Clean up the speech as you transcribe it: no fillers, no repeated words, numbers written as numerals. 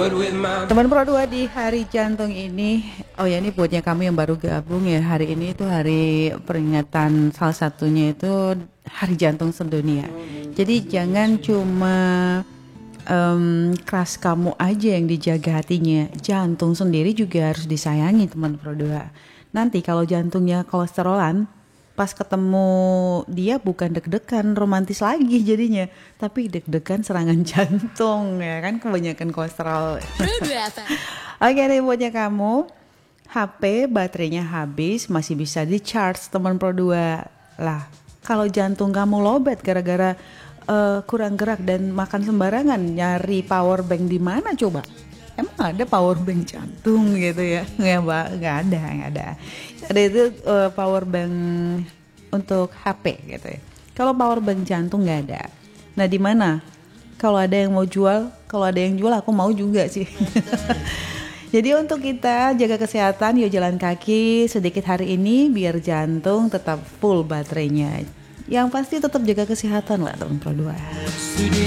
Teman Pro 2 di hari jantung ini, oh ya ini buatnya kamu yang baru gabung ya, hari ini itu hari peringatan salah satunya itu hari jantung sedunia. Jadi jangan cuma keras kamu aja yang dijaga hatinya, jantung sendiri juga harus disayangi teman Pro 2. Nanti kalau jantungnya kolesterolan, pas ketemu dia bukan deg-degan romantis lagi jadinya, tapi deg-degan serangan jantung ya kan, kebanyakan kolesterol. Oke deh buatnya kamu, HP baterainya habis masih bisa di charge teman Pro 2 lah. Kalau jantung kamu lowbat gara-gara kurang gerak dan makan sembarangan, nyari power bank di mana coba? Emang ada power bank jantung gitu ya? Nggak ada. Ada itu power bank untuk HP gitu ya. Kalau power bank jantung nggak ada. Nah di mana? Kalau ada yang mau jual, kalau ada yang jual aku mau juga sih. Jadi untuk kita jaga kesehatan, yuk jalan kaki sedikit hari ini biar jantung tetap full baterainya. Yang pasti tetap jaga kesehatan lah teman Pro 2.